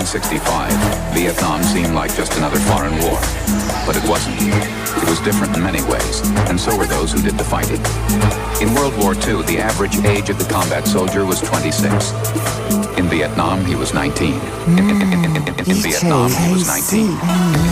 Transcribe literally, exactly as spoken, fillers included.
sixty-five, Vietnam seemed like just another foreign war. But it wasn't. It was different in many ways, and so were those who did the fighting. In World War Two, the average age of the combat soldier was twenty-six. In Vietnam, he was nineteen. In, in, in, in, in, in Vietnam, he was nineteen.